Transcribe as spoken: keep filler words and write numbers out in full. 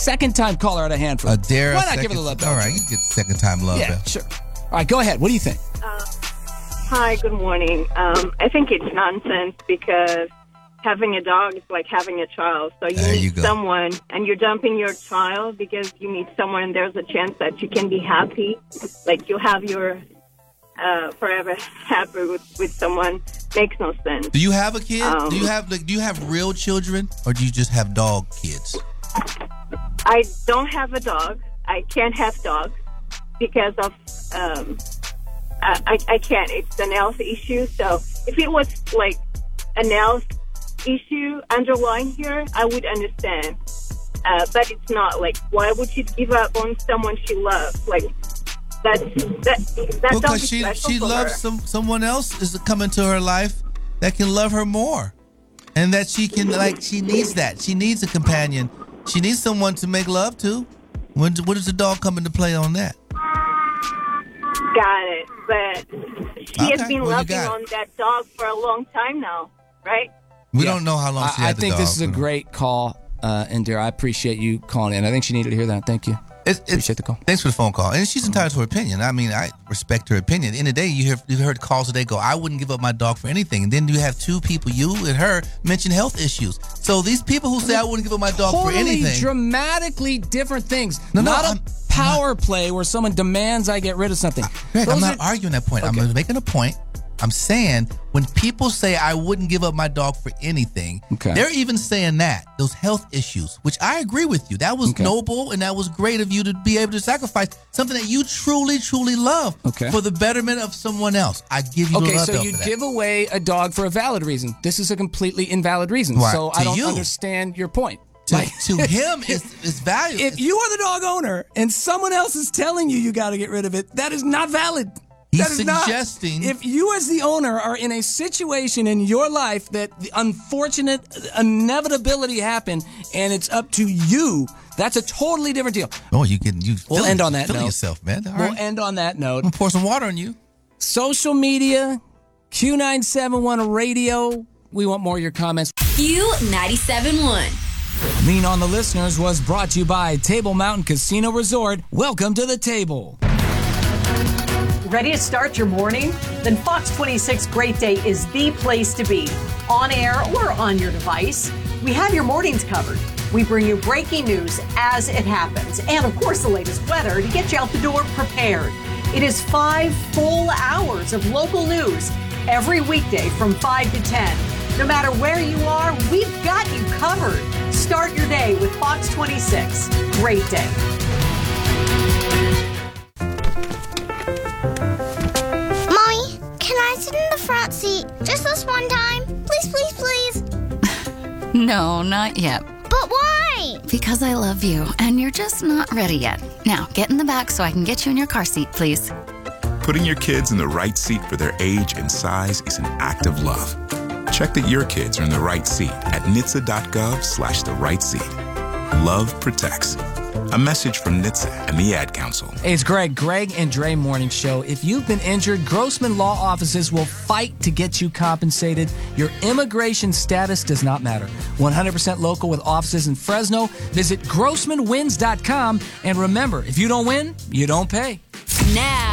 second-time caller out of Hanford. Adara, Why not second, give her the love bell? All right, you get second-time love Yeah, bell. sure. All right, go ahead. What do you think? Uh, hi, good morning. Um, I think it's nonsense because having a dog is like having a child. So you There meet you go. someone and you're dumping your child because you meet someone and there's a chance that you can be happy. Like you have your uh, forever happy with, with someone. Makes no sense. Do you have a kid? Um, do you have like do you have real children or do you just have dog kids? I don't have a dog. I can't have dogs because of um, I, I, I can't. It's an health issue. So if it was like an health issue underlying here, I would understand. Uh, but it's not. Like, why would she give up on someone she loves? Like, that's, that, that Well, dog because is she special she for loves her. some someone else is coming to her life that can love her more, and that she can like she needs that. She needs a companion. She needs someone to make love to. When what does the dog come into play on that? Got it. But she Okay, has been well, you loving got it. on that dog for a long time now, right? We Yeah. don't know how long she I, I had the think dog. this is a great call, uh, Indira. I appreciate you calling in. I think she needed to hear that. Thank you. It's, it's, Appreciate the call. Thanks for the phone call. And she's entitled to her opinion. I mean, I respect her opinion. At the end of the day, you hear, you've heard calls today go, I wouldn't give up my dog for anything. And then you have two people, you and her, mention health issues. So these people who say I wouldn't give up my dog Totally for anything. dramatically different things. No, no, Not I'm- a power play where someone demands I get rid of something. Greg, I'm Those not are- arguing that point. Okay. I'm making a point. I'm saying when people say I wouldn't give up my dog for anything, Okay. they're even saying that, those health issues, which I agree with you. That was Okay. noble and that was great of you to be able to sacrifice something that you truly, truly love Okay. for the betterment of someone else. I give you Okay, the love so bell you for that. give away a dog for a valid reason. This is a completely invalid reason. Right, So to I don't you. understand your point. to, Like- to him, it's, it's valuable. If you are the dog owner and someone else is telling you you got to get rid of it, that is not valid. He's That is suggesting- not. If you, as the owner, are in a situation in your life that the unfortunate inevitability happened and it's up to you, that's a totally different deal. oh, you can you We'll feeling- end on that feeling note. yourself, man. All We'll right. end on that note. I'm gonna pour some water on you. Social media, Q nine seven one Radio. We want more of your comments. Q ninety-seven point one. Lean on the Listeners was brought to you by Table Mountain Casino Resort. Welcome to the table. Ready to start your morning? Then Fox twenty-six Great Day is the place to be. On air or on your device, we have your mornings covered. We bring you breaking news as it happens, and of course the latest weather to get you out the door prepared. It is five full hours of local news every weekday from five to ten. No matter where you are, we've got you covered. Start your day with Fox twenty-six Great Day. Mommy, can I sit in the front seat just this one time? Please, please, please. No, not yet. But why? Because I love you, and you're just not ready yet. Now, get in the back so I can get you in your car seat, please. Putting your kids in the right seat for their age and size is an act of love. Check that your kids are in the right seat at N H T S A dot gov slash the right seat. Love protects. A message from N H T S A and the Ad Council. Hey, it's Greg, Greg and Dre Morning Show. If you've been injured, Grossman Law Offices will fight to get you compensated. Your immigration status does not matter. one hundred percent local with offices in Fresno. Visit grossman wins dot com. And remember, if you don't win, you don't pay. Now,